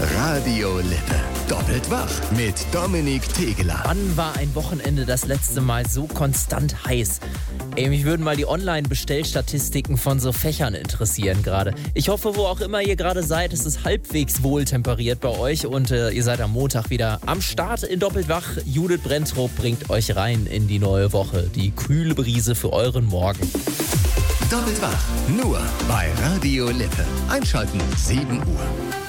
Radio Lippe. Doppelt wach mit Dominik Tegeler. Wann war ein Wochenende das letzte Mal so konstant heiß? Mich würden mal die Online-Bestellstatistiken von so Fächern interessieren gerade. Ich hoffe, wo auch immer ihr gerade seid, es ist halbwegs wohltemperiert bei euch und ihr seid am Montag wieder am Start in Doppelt wach. Judith Brenntrup bringt euch rein in die neue Woche. Die kühle Brise für euren Morgen. Doppelt wach, nur bei Radio Lippe. Einschalten, 7 Uhr.